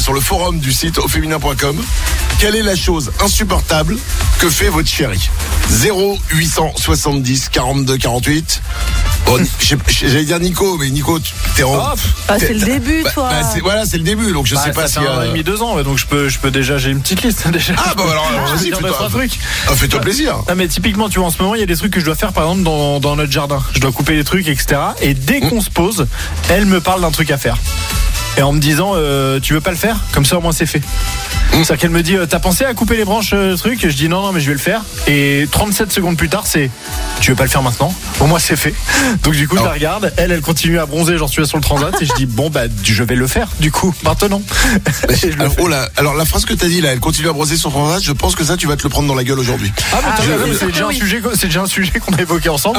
sur le forum du site auféminin.com. Quelle est la chose insupportable que fait votre chérie? 0870 42 48. Bon, j'allais dire Nico, mais Nico, t'es en... c'est le début, toi. Voilà, c'est le début, donc je sais pas si... Ça fait 1 an et demi, 2 ans, donc je peux déjà, j'ai une petite liste déjà. Ah bah alors vas-y, fais-toi plaisir. Non mais typiquement, tu vois, en ce moment, il y a des trucs que je dois faire, par exemple, dans notre jardin. Je dois couper les trucs, etc. Et dès qu'on se pose, elle me parle d'un truc à faire. Et en me disant, tu veux pas le faire? Comme ça, au moins, c'est fait. C'est-à-dire qu'elle me dit, t'as pensé à couper les branches truc? Je dis non, mais je vais le faire. Et 37 secondes plus tard, c'est, tu veux pas le faire maintenant? Au moins, c'est fait. Donc du coup, je la regarde. Elle continue à bronzer, genre tu es sur le transat. Et je dis, bon, bah, je vais le faire, du coup, maintenant. Alors, la phrase que t'as dit là, elle continue à bronzer sur le transat, je pense que ça, tu vas te le prendre dans la gueule aujourd'hui. C'est déjà un sujet qu'on a évoqué ensemble.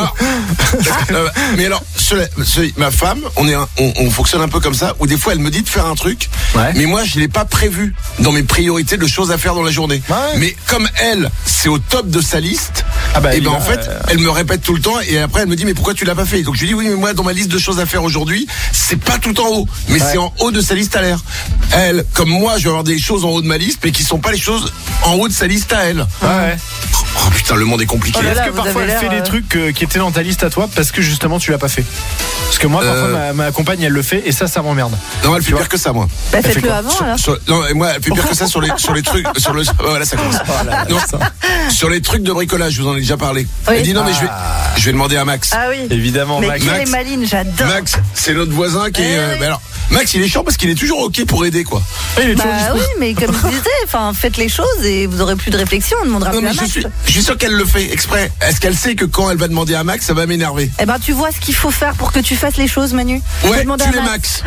Mais alors, ma femme, on fonctionne un peu comme ça, où des fois, elle me dit de faire un truc, mais moi, je l'ai pas prévu dans mes priorités de choses à faire dans la journée. Mais comme elle, c'est au top de sa liste, et ben en fait, elle me répète tout le temps, et après elle me dit mais pourquoi tu l'as pas fait? Donc je lui dis oui, mais moi dans ma liste de choses à faire aujourd'hui, c'est pas tout en haut, mais c'est en haut de sa liste à l'air. Elle, comme moi, je vais avoir des choses en haut de ma liste, mais qui sont pas les choses en haut de sa liste à elle. Oh putain, le monde est compliqué. Est-ce que parfois elle fait des trucs qui étaient dans ta liste à toi parce que justement tu l'as pas fait? Parce que moi parfois ma compagne elle le fait et ça m'emmerde. Non, elle fait pire que ça, moi. Bah faites-le avant alors. Non, moi elle fait pire que ça sur les trucs, voilà, ça commence. Non, sur les trucs de bricolage, je vous en ai déjà parlé. Elle dit non mais je vais demander à Max. Ah oui. Évidemment, mais Max. Mais est maline, j'adore. Max, c'est notre voisin qui est alors Max, il est chiant parce qu'il est toujours OK pour aider, quoi. Il est oui, mais comme je disais, faites les choses et vous aurez plus de réflexion, on demandera plus à Max. Je suis sûr qu'elle le fait exprès. Est-ce qu'elle sait que quand elle va demander à Max, ça va m'énerver? Eh ben, tu vois ce qu'il faut faire pour que tu fasses les choses, Manu. Ouais, tu les Max.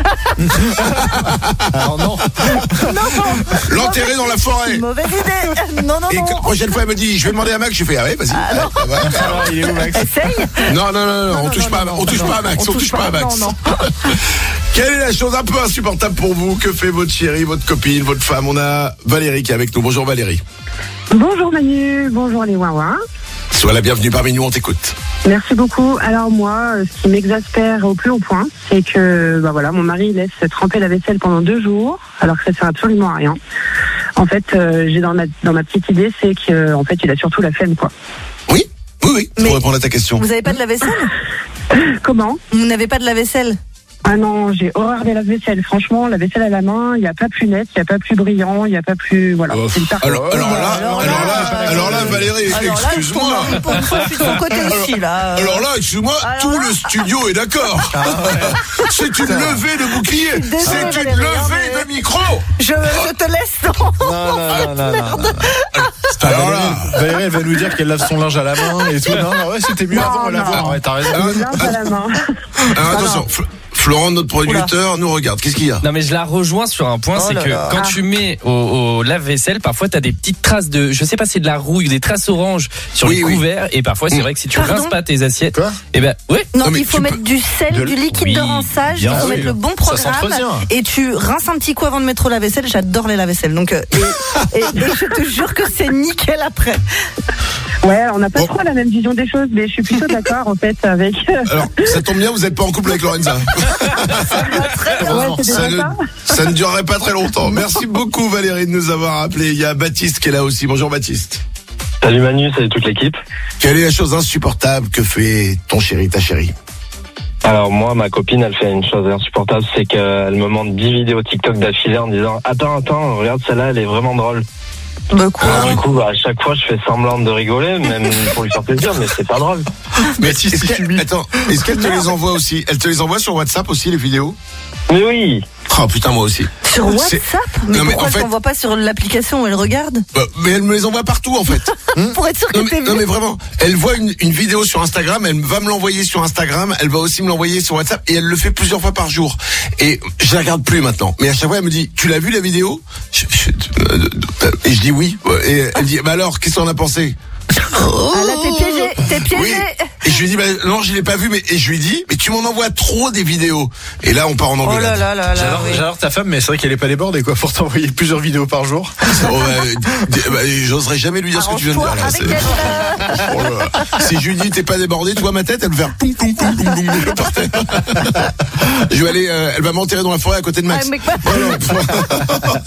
Alors non. L'enterrer dans la forêt. Mauvaise idée. Non. Et la prochaine fois, elle me dit, je vais demander à Max, je fais, ah ouais, vas-y. Alors, il est où, Max? Essaye. Non, on touche pas à Max. On touche pas à Max. Non. Quelle est la chose un peu insupportable pour vous? Que fait votre chérie, votre copine, votre femme? On a Valérie qui est avec nous. Bonjour Valérie. Bonjour Manu, bonjour les Wawa. Sois la bienvenue parmi nous, on t'écoute. Merci beaucoup. Alors moi, ce qui m'exaspère au plus haut point, c'est que mon mari laisse tremper la vaisselle pendant 2 jours, alors que ça sert absolument à rien. En fait, j'ai dans ma petite idée, c'est que en fait, il a surtout la flemme, quoi. Oui, pour répondre à ta question. Vous n'avez pas de lave-vaisselle? Comment? Vous n'avez pas de lave-vaisselle? Ah non, j'ai horreur des lave-vaisselle. Franchement, la vaisselle à la main, il n'y a pas plus net, il n'y a pas plus brillant, il n'y a pas plus... Voilà. C'est alors là, Valérie, excuse-moi. Je suis de ton côté aussi, là. Alors là, excuse-moi, tout le studio est d'accord. C'est une levée de bouclier. C'est une levée de micro. Je te laisse. Non. Alors là, Valérie, elle va nous dire qu'elle lave son linge à la main et tout. Non, c'était mieux avant de l'avoir. Ouais, t'as raison. Le linge à la main. Alors attention, Florent, notre producteur, nous regarde. Qu'est-ce qu'il y a? Non mais je la rejoins sur un point, c'est que quand tu mets au lave-vaisselle, parfois t'as des petites traces de, je sais pas, c'est de la rouille, des traces oranges sur les couverts, et parfois c'est vrai que si tu rinces pas tes assiettes, et ben ouais. Non, il faut mettre du sel, du liquide de rinçage, il faut mettre le bon programme, et tu rinces un petit coup avant de mettre au lave-vaisselle. J'adore les lave-vaisselle, donc et je te jure que c'est nickel après. Ouais, on n'a pas trop la même vision des choses, mais je suis plutôt d'accord en fait avec. Alors, ça tombe bien, vous n'êtes pas en couple avec Lorenza. Ça ne durerait pas très longtemps. Merci beaucoup Valérie de nous avoir appelé. Il y a Baptiste qui est là aussi. Bonjour Baptiste. Salut Manu, salut toute l'équipe. Quelle est la chose insupportable que fait ton chéri, ta chérie? Alors moi, ma copine, elle fait une chose insupportable, c'est qu'elle me montre 10 vidéos TikTok d'affilée en disant attends, regarde celle-là, elle est vraiment drôle. Du coup, à chaque fois, je fais semblant de rigoler, même pour lui faire plaisir, mais c'est pas drôle. Mais est-ce qu'elle te les envoie aussi? Elle te les envoie sur WhatsApp aussi, les vidéos? Mais oui. Oh putain, moi aussi. Sur WhatsApp? Mais pourquoi elle t'envoie pas sur l'application où elle regarde? Mais elle me les envoie partout en fait. Pour être sûr que t'es vu. Non mais vraiment, elle voit une vidéo sur Instagram, elle va me l'envoyer sur Instagram, elle va aussi me l'envoyer sur WhatsApp, et elle le fait plusieurs fois par jour. Et je la regarde plus maintenant. Mais à chaque fois elle me dit, tu l'as vu la vidéo? Et je dis oui. Et elle dit, bah alors, qu'est-ce qu'on a pensé? Ah là, t'es piégé. Oui. Et je lui dis, non, je l'ai pas vu, et je lui dis, mais tu m'en envoies trop des vidéos. Et là, on part en engueulade. Oh là. J'adore ta femme, mais c'est vrai qu'elle est pas débordée, quoi, pour t'envoyer plusieurs vidéos par jour. J'oserais jamais lui dire ce que tu viens de dire, là. Si je lui dis, t'es pas débordé, tu vois ma tête, elle me fait poum, poum, poum, poum, poum, je partais. Je vais aller, elle va m'enterrer dans la forêt à côté de Max.